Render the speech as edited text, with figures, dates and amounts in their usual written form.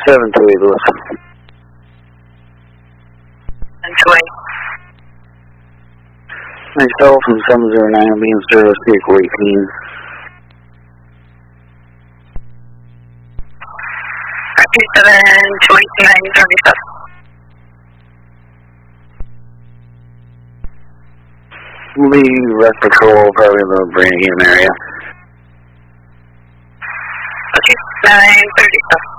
728 Lewis. 728. Myself from 709 being service vehicle 18. Roger, 728 937. Lead rest patrol, probably in the Branningham area. Okay, 937.